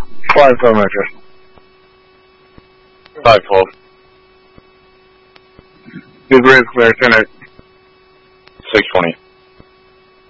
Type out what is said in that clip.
Flight Metro. 512. Good race clear, 10-8. 620.